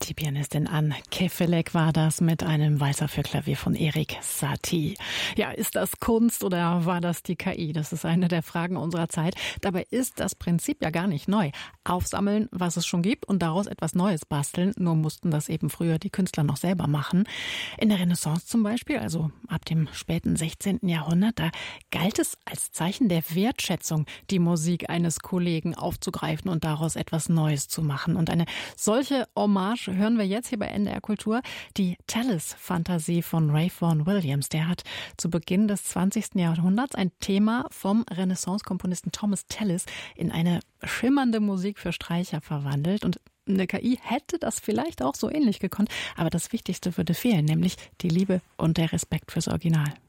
Die Pianistin Ann Kefelec war das mit einem Walzer für Klavier von Erik Satie. Ja, ist das Kunst oder war das die KI? Das ist eine der Fragen unserer Zeit. Dabei ist das Prinzip ja gar nicht neu. Aufsammeln, was es schon gibt und daraus etwas Neues basteln. Nur mussten das eben früher die Künstler noch selber machen. In der Renaissance zum Beispiel, also ab dem späten 16. Jahrhundert, da galt es als Zeichen der Wertschätzung, die Musik eines Kollegen aufzugreifen und daraus etwas Neues zu machen. Und eine solche Hommage hören wir jetzt hier bei NDR Kultur. Die Tallis-Fantasie von Ralph Vaughan Williams. Der hat zu Beginn des 20. Jahrhunderts ein Thema vom Renaissance-Komponisten Thomas Tallis in eine schimmernde Musik für Streicher verwandelt. Und eine KI hätte das vielleicht auch so ähnlich gekonnt. Aber das Wichtigste würde fehlen, nämlich die Liebe und der Respekt fürs Original.